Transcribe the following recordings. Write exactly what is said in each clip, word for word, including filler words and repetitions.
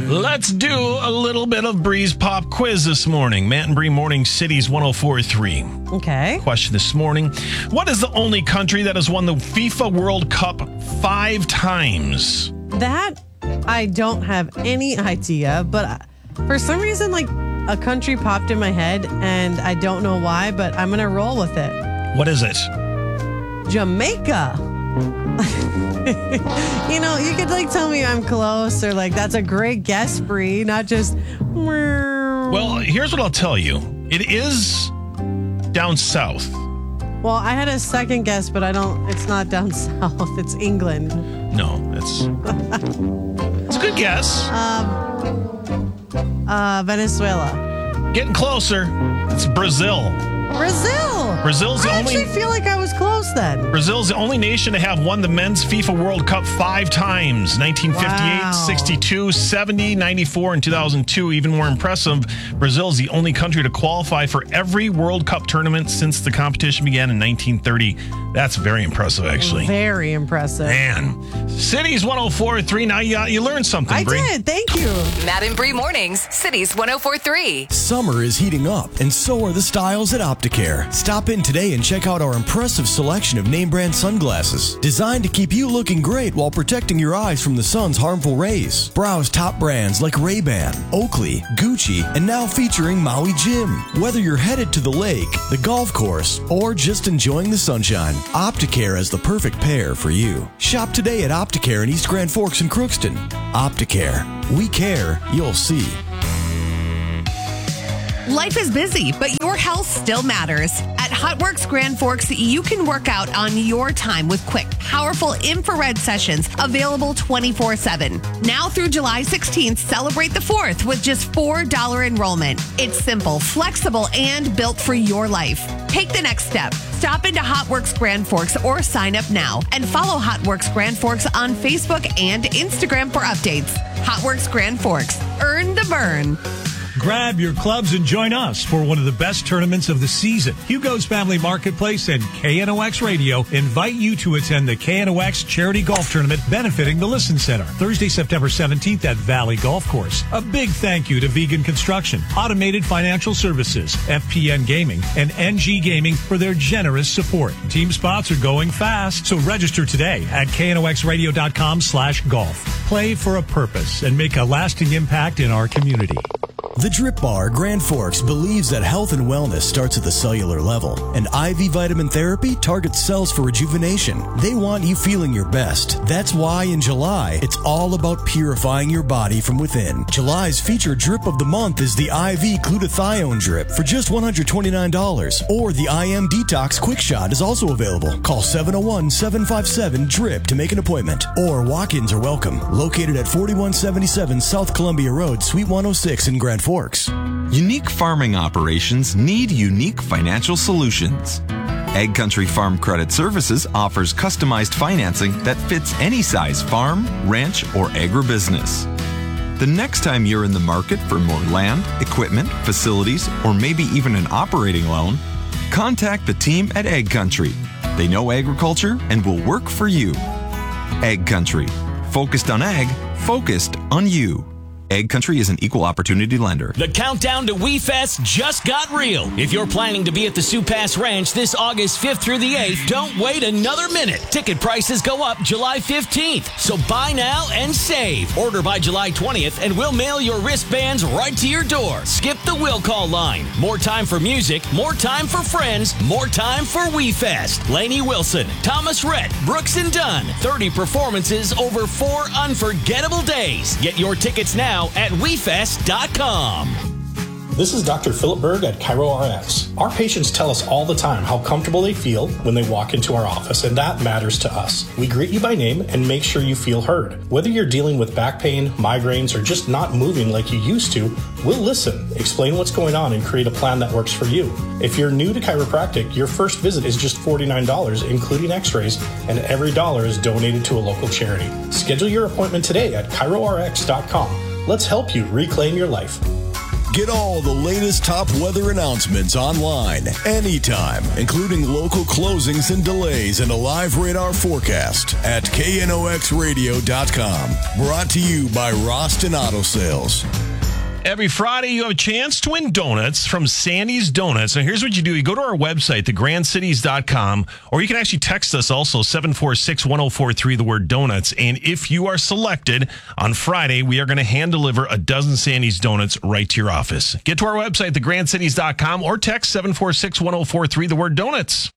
Let's do a little bit of Bree's Pop Quiz this morning. Matt and Bree Morning Cities one oh four point three. Okay. Question this morning. What is the only country that has won the FIFA World Cup five times? That, I don't have any idea, but for some reason, like, a country popped in my head, and I don't know why, but I'm going to roll with it. What is it? Jamaica. You know, you could, like, tell me I'm close, or, like, that's a great guess, Bree, not just... Well, here's what I'll tell you. It is down south. Well, I had a second guess, but I don't... It's not down south. It's England. No, it's... It's a good guess. Um, uh, Venezuela. Getting closer. It's Brazil. Brazil. Brazil's the I only... actually feel like I was close then. Brazil's the only nation to have won the men's FIFA World Cup five times. nineteen fifty-eight, Wow. sixty-two, seventy, ninety-four, and two thousand two. Even more impressive, Brazil is the only country to qualify for every World Cup tournament since the competition began in nineteen thirty. That's very impressive, actually. Very impressive. Man. Cities one oh four point three. Now you, you learned something, I Bree. did. Thank you. Matt and Bree Mornings, Cities one oh four point three. Summer is heating up, and so are the styles at Opticare. Stop in today and check out our impressive selection of name brand sunglasses, designed to keep you looking great while protecting your eyes from the sun's harmful rays. Browse top brands like Ray-Ban, Oakley, Gucci, and now featuring Maui Jim. Whether you're headed to the lake, the golf course, or just enjoying the sunshine, Opticare is the perfect pair for you. Shop today at Opticare in East Grand Forks and Crookston. Opticare. We care, you'll see. Life is busy, but your health still matters. At HotWorks Grand Forks, you can work out on your time with quick, powerful infrared sessions available twenty-four seven. Now through July sixteenth, celebrate the fourth with just four dollars enrollment. It's simple, flexible, and built for your life. Take the next step. Stop into HotWorks Grand Forks or sign up now and follow HotWorks Grand Forks on Facebook and Instagram for updates. HotWorks Grand Forks. Earn the burn. Grab your clubs and join us for one of the best tournaments of the season. Hugo's Family Marketplace and K N O X Radio invite you to attend the K N O X Charity Golf Tournament benefiting the Listen Center, Thursday, September seventeenth at Valley Golf Course. A big thank you to Vegan Construction, Automated Financial Services, F P N Gaming, and N G Gaming for their generous support. Team spots are going fast, so register today at K N O X radio dot com slash golf. Play for a purpose and make a lasting impact in our community. The Drip Bar Grand Forks believes that health and wellness starts at the cellular level, and I V vitamin therapy targets cells for rejuvenation. They want you feeling your best. That's why in July, it's all about purifying your body from within. July's featured drip of the month is the I V glutathione drip for just one hundred twenty-nine dollars, or the I M Detox Quick Shot is also available. Call seven oh one, seven five seven, D R I P to make an appointment, or walk-ins are welcome. Located at forty-one seventy-seven South Columbia Road, Suite one oh six in Grand Forks. Unique farming operations need unique financial solutions. Egg Country Farm Credit Services offers customized financing that fits any size farm, ranch, or agribusiness. The next time you're in the market for more land, equipment, facilities, or maybe even an operating loan, contact the team at Egg Country. They know agriculture and will work for you. Egg Country. Focused on ag, focused on you. Egg Country is an equal opportunity lender. The countdown to WeFest just got real. If you're planning to be at the Sioux Pass Ranch this August fifth through the eighth, don't wait another minute. Ticket prices go up July fifteenth. So buy now and save. Order by July twentieth and we'll mail your wristbands right to your door. Skip the will call line. More time for music, more time for friends, more time for WeFest. Lainey Wilson, Thomas Rhett, Brooks and Dunn. thirty performances over four unforgettable days. Get your tickets now at we fest dot com. This is Doctor Philip Berg at ChiroRx. Our patients tell us all the time how comfortable they feel when they walk into our office, and that matters to us. We greet you by name and make sure you feel heard. Whether you're dealing with back pain, migraines, or just not moving like you used to, we'll listen, explain what's going on, and create a plan that works for you. If you're new to chiropractic, your first visit is just forty-nine dollars, including x-rays, and every dollar is donated to a local charity. Schedule your appointment today at Chiro R X dot com. Let's help you reclaim your life. Get all the latest top weather announcements online, anytime, including local closings and delays and a live radar forecast at K N O X radio dot com. Brought to you by Roston Auto Sales. Every Friday, you have a chance to win donuts from Sandy's Donuts. Now, here's what you do. You go to our website, the grand cities dot com, or you can actually text us also, seven four six, one oh four three, the word donuts. And if you are selected on Friday, we are going to hand deliver a dozen Sandy's Donuts right to your office. Get to our website, the grand cities dot com, or text seven four six, one oh four three, the word donuts.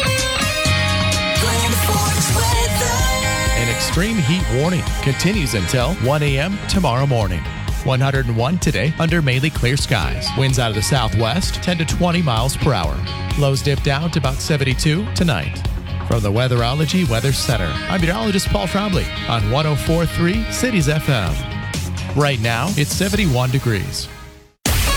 An extreme heat warning continues until one a.m. tomorrow morning. one hundred one today under mainly clear skies. Winds out of the southwest, ten to twenty miles per hour. Lows dip down to about seventy-two tonight. From the Weatherology Weather Center, I'm meteorologist Paul Trombley on one oh four point three Cities F M. Right now, it's seventy-one degrees.